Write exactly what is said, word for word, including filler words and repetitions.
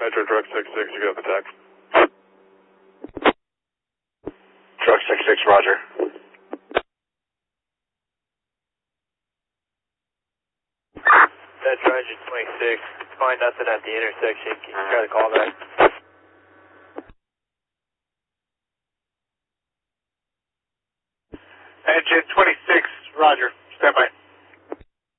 Metro Truck six six, you got the tech. Truck six six, roger. Metro Engine twenty-six, find nothing at the intersection. Can you try to call back? Engine twenty-six, roger. Stand by.